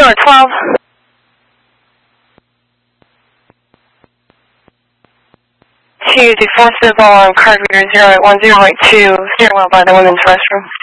Taylor 12. To defensive on card reader 0810.2, stairwell by the women's restroom.